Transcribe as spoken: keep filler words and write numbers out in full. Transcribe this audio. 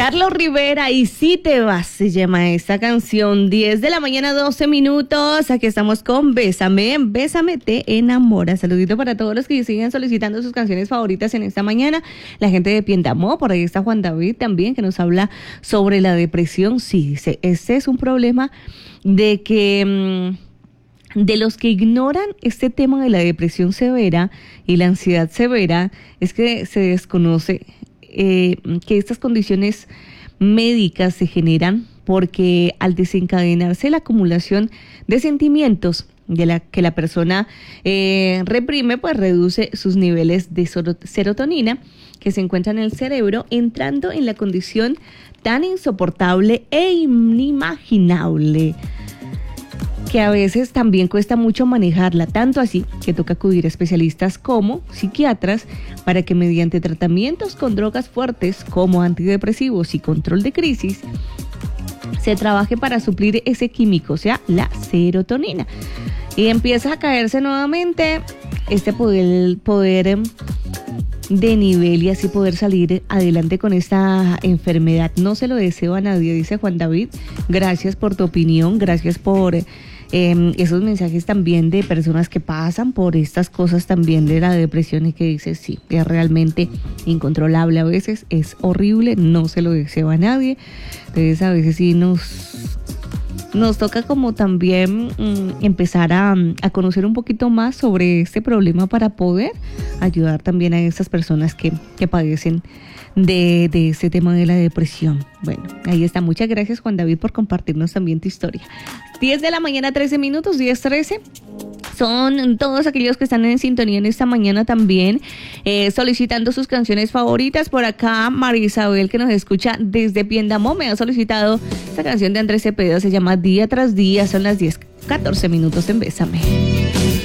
Carlos Rivera, y si te vas, se llama esta canción. Diez de la mañana, doce minutos. Aquí estamos con Bésame, Bésame te enamora. Saludito para todos los que siguen solicitando sus canciones favoritas en esta mañana. La gente de Piendamó, por ahí está Juan David también, que nos habla sobre la depresión. Sí, dice, este es un problema de que... Mmm, de los que ignoran este tema de la depresión severa y la ansiedad severa, es que se desconoce eh, que estas condiciones médicas se generan porque al desencadenarse la acumulación de sentimientos de la que la persona eh, reprime, pues reduce sus niveles de serotonina que se encuentran en el cerebro, entrando en la condición tan insoportable e inimaginable que a veces también cuesta mucho manejarla, tanto así que toca acudir a especialistas como psiquiatras para que mediante tratamientos con drogas fuertes como antidepresivos y control de crisis se trabaje para suplir ese químico, o sea, la serotonina. Y empieza a caerse nuevamente este poder, poder de nivel y así poder salir adelante con esta enfermedad. No se lo deseo a nadie, dice Juan David. Gracias por tu opinión, gracias por eh, esos mensajes también de personas que pasan por estas cosas también de la depresión y que dice sí, es realmente incontrolable a veces, es horrible, no se lo deseo a nadie. Entonces a veces sí nos... Nos toca como también mm, empezar a, a conocer un poquito más sobre este problema para poder ayudar también a esas personas que, que padecen de, de este tema de la depresión. Bueno, ahí está. Muchas gracias, Juan David, por compartirnos también tu historia. diez de la mañana, trece minutos, diez trece. Son todos aquellos que están en sintonía en esta mañana también eh, solicitando sus canciones favoritas. Por acá María Isabel, que nos escucha desde Piendamó, me ha solicitado esta canción de Andrés Cepeda, se llama Día tras Día. Son las diez catorce minutos en Bésame.